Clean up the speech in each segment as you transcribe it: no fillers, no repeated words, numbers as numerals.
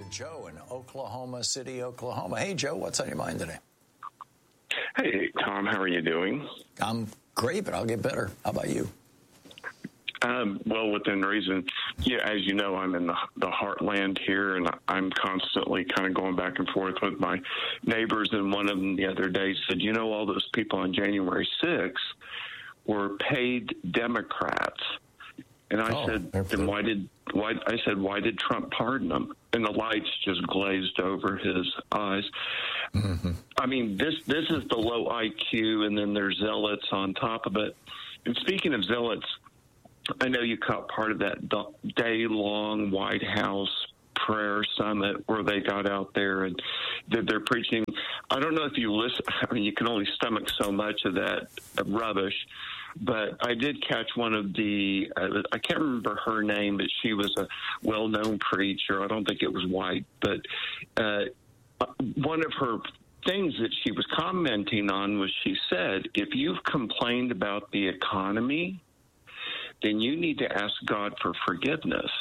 Joe in Oklahoma City, Oklahoma. Hey, Joe, what's on your mind today? Hey, Tom, how are you doing? I'm great, but I'll get better. How about you? Well, within reason. Yeah, as you know, I'm in the heartland here, and I'm constantly kind of going back and forth with my neighbors. And one of them the other day said, you know, all those people on January 6th were paid Democrats. And I said, then why did Trump pardon them? And the lights just glazed over his eyes. Mm-hmm. I mean, this is the low IQ, and then there's zealots on top of it. And speaking of zealots, I know you caught part of that day-long White House prayer summit where they got out there and did their preaching. I don't know if you listen. I mean, you can only stomach so much of that rubbish. But I did catch one of the, I can't remember her name, but she was a well-known preacher. I don't think it was white. But one of her things that she was commenting on was she said, if you've complained about the economy, then you need to ask God for forgiveness.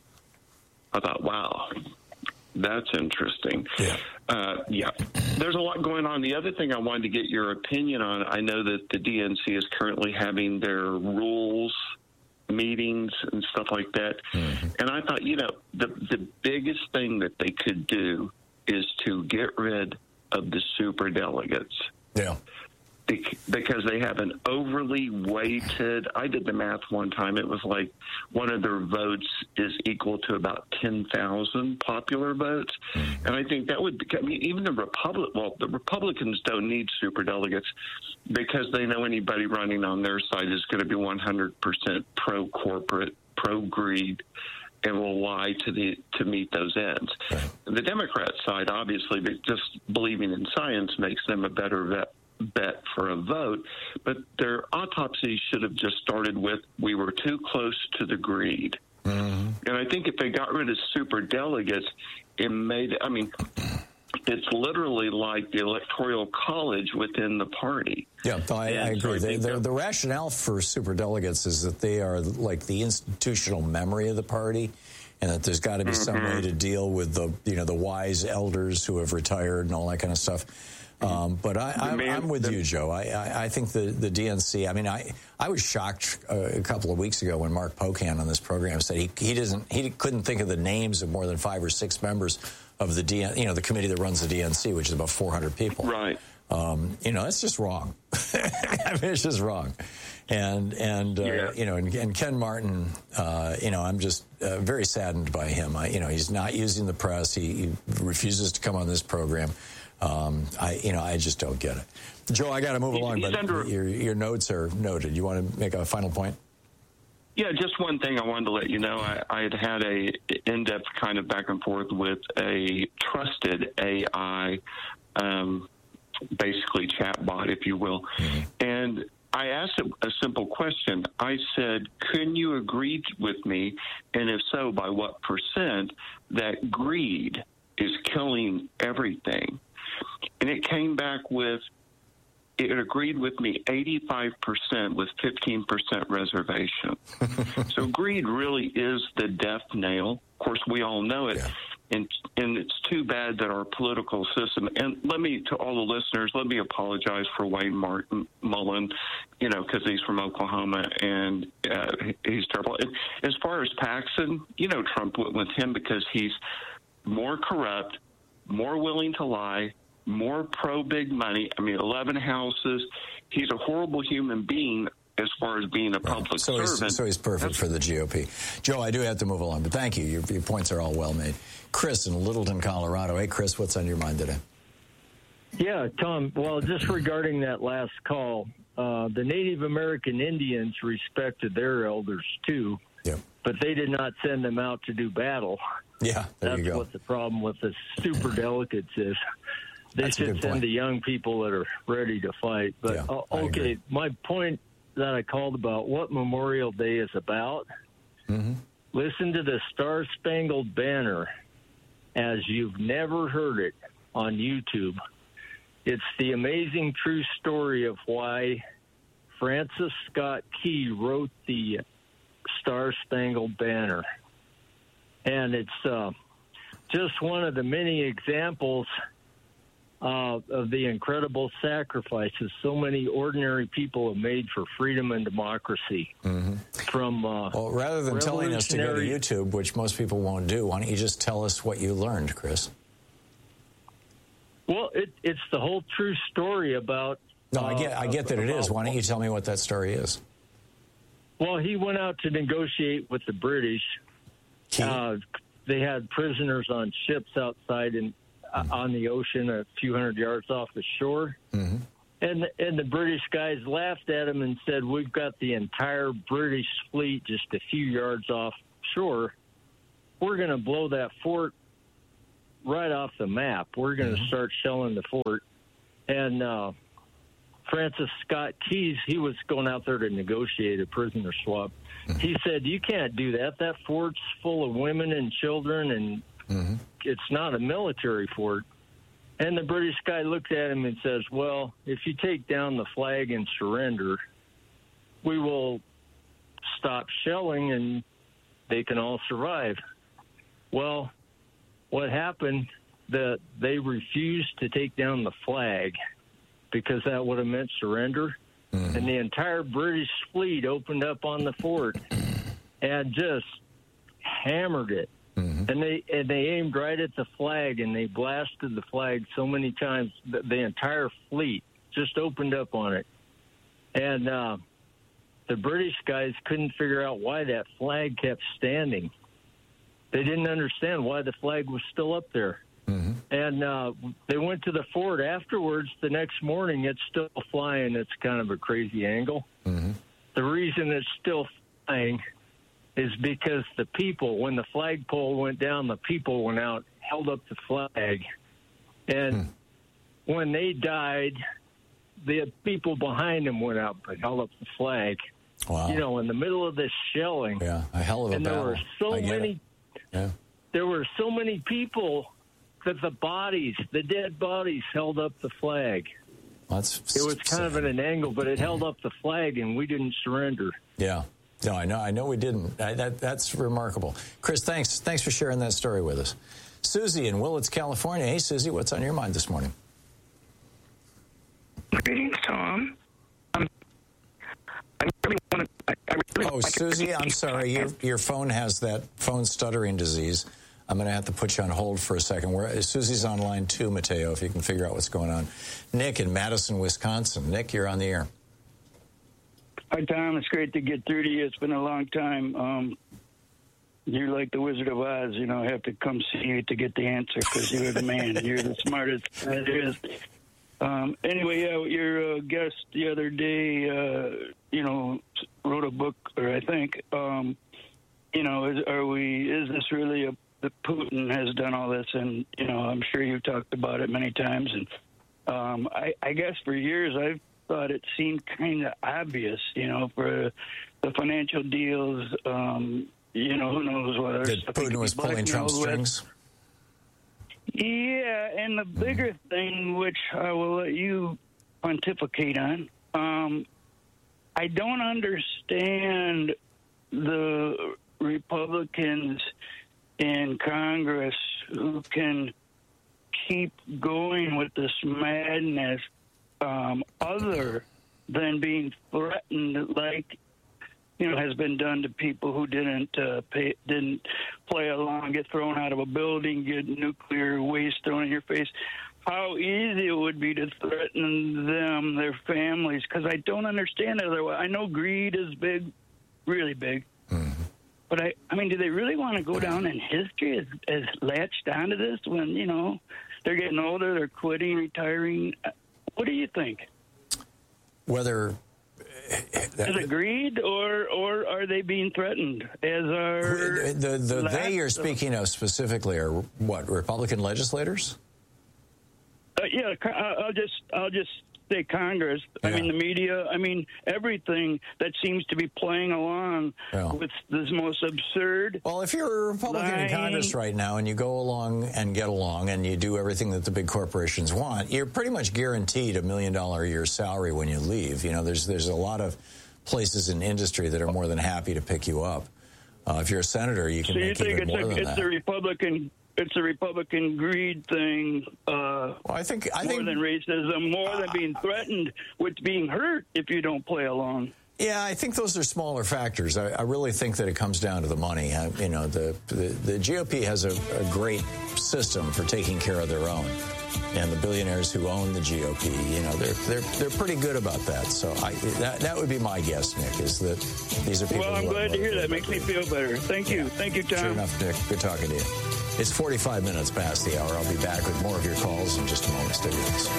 I thought, wow, that's interesting. Yeah. There's a lot going on. The other thing I wanted to get your opinion on, I know that the DNC is currently having their rules meetings and stuff like that. Mm-hmm. And I thought, you know, the biggest thing that they could do is to get rid of the superdelegates. Yeah. Because they have an overly weighted, I did the math one time, it was like one of their votes is equal to about 10,000 popular votes. Mm-hmm. And I think that would, I mean, even the Republicans don't need superdelegates because they know anybody running on their side is going to be 100% pro-corporate, pro-greed, and will lie to meet those ends. Right. The Democrat side, obviously, just believing in science makes them a better bet for a vote, but their autopsy should have just started with, we were too close to the greed. Mm-hmm. And I think if they got rid of super delegates, it made, I mean, it's literally like the electoral college within the party. Yeah, I agree. The rationale for super delegates is that they are like the institutional memory of the party, and that there's got to be some way to deal with the wise elders who have retired and all that kind of stuff. But I'm with you, Joe. I think the DNC, I mean, I was shocked a couple of weeks ago when Mark Pocan on this program said he couldn't think of the names of more than 5 or 6 members of the the committee that runs the DNC, which is about 400 people. Right. It's just wrong. I mean, it's just wrong. And Ken Martin, I'm just very saddened by him. He's not using the press. He refuses to come on this program. I just don't get it. Joe, I got to move along, but your notes are noted. You want to make a final point? Yeah, just one thing I wanted to let you know. I had a in-depth kind of back and forth with a trusted AI, basically chatbot, if you will. Mm-hmm. And I asked a simple question. I said, can you agree with me, and if so, by what percent, that greed is killing everything? And it came back with, it agreed with me 85% with 15% reservation. So greed really is the death nail. Of course, we all know it. Yeah. And it's too bad that our political system, and to all the listeners, let me apologize for Wayne Mullen, because he's from Oklahoma and he's terrible. And as far as Paxton, Trump went with him because he's more corrupt, more willing to lie, more pro-big money. I mean, 11 houses. He's a horrible human being as far as being a public servant. So he's perfect for the GOP. Joe, I do have to move along, but thank you. Your points are all well made. Chris in Littleton, Colorado. Hey, Chris, what's on your mind today? Yeah, Tom, well, just regarding that last call, the Native American Indians respected their elders, too, but they did not send them out to do battle. Yeah, there you go. That's what the problem with the super delegates is. They should send the young people that are ready to fight. But, okay, my point that I called about what Memorial Day is about, listen to the Star-Spangled Banner as you've never heard it on YouTube. It's the amazing true story of why Francis Scott Key wrote the Star-Spangled Banner. And it's just one of the many examples of the incredible sacrifices so many ordinary people have made for freedom and democracy. Mm-hmm. Well, rather than telling us to go to YouTube, which most people won't do, why don't you just tell us what you learned, Chris? Well, it's the whole true story about... No, I get that it is. Why don't you tell me what that story is? Well, he went out to negotiate with the British. They had prisoners on ships outside on the ocean a few hundred yards off the shore. Mm-hmm. And the British guys laughed at him and said, we've got the entire British fleet just a few yards offshore. We're going to blow that fort right off the map. We're going to start shelling the fort. And Francis Scott Keyes, he was going out there to negotiate a prisoner swap. Mm-hmm. He said, you can't do that. That fort's full of women and children, and it's not a military fort. And the British guy looked at him and says, well, if you take down the flag and surrender, we will stop shelling and they can all survive. Well, what happened, they refused to take down the flag because that would have meant surrender. Mm-hmm. And the entire British fleet opened up on the fort and just hammered it. Mm-hmm. And they aimed right at the flag, and they blasted the flag so many times that the entire fleet just opened up on it. And the British guys couldn't figure out why that flag kept standing. They didn't understand why the flag was still up there. Mm-hmm. And they went to the fort afterwards. The next morning, it's still flying. It's kind of a crazy angle. Mm-hmm. The reason it's still flying is because the people, when the flagpole went down, the people went out, held up the flag. And when they died, the people behind them went out and held up the flag. Wow. You know, in the middle of this shelling. Yeah, a hell of a battle. There were there were so many people that the dead bodies held up the flag. It was kind of at an angle, but it held up the flag, and we didn't surrender. Yeah. No, I know we didn't. That's remarkable. Chris, thanks for sharing that story with us. Susie in Willits, California. Hey, Susie, what's on your mind this morning? Greetings, Tom. Susie, I'm sorry. Your phone has that phone stuttering disease. I'm going to have to put you on hold for a second. Susie's on line 2, Mateo, if you can figure out what's going on. Nick in Madison, Wisconsin. Nick, you're on the air. Hi, Tom. It's great to get through to you. It's been a long time. You're like the Wizard of Oz. You know, I have to come see you to get the answer because you're the man. You're the smartest there is. Anyway, your guest the other day, wrote a book, or I think, is this really that Putin has done all this? And, I'm sure you've talked about it many times. And I guess for years I've thought it seemed kind of obvious, for the financial deals, who knows what. That Putin was pulling Trump strings? Yeah, and the bigger thing, which I will let you pontificate on, I don't understand the Republicans in Congress who can keep going with this madness other than being threatened like, has been done to people who didn't play along, get thrown out of a building, get nuclear waste thrown in your face. How easy it would be to threaten them, their families, because I don't understand it otherwise. I know greed is big, really big. Mm-hmm. But, I mean, do they really want to go down in history as latched onto this when, they're getting older, they're quitting, retiring? What do you think? Whether... Is it greed, or are they being threatened? As are they you're speaking of specifically are what, Republican legislators? Yeah, I'll just say Congress. Yeah. I mean the media. I mean everything that seems to be playing along with this most absurd. Well, if you're a Republican in Congress right now and you go along and get along and you do everything that the big corporations want, you're pretty much guaranteed $1 million a year salary when you leave. There's a lot of places in industry that are more than happy to pick you up. If you're a senator, you can make even more than that. So you think it's the Republican it's a Republican greed thing. I think more than racism, more than being threatened with being hurt if you don't play along. Yeah, I think those are smaller factors. I really think that it comes down to the money. The GOP has a great system for taking care of their own, and the billionaires who own the GOP, they're pretty good about that. So that would be my guess, Nick, is that these are people. Well, I'm glad to hear that. Makes me feel better. Thank you, Tom. Sure enough, Nick. Good talking to you. It's 45 minutes past the hour. I'll be back with more of your calls in just a moment. Stay with us.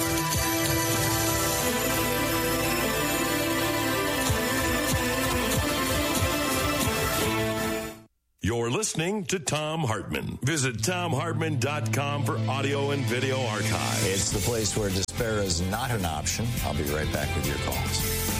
You're listening to Thom Hartmann. Visit ThomHartmann.com for audio and video archive. It's the place where despair is not an option. I'll be right back with your calls.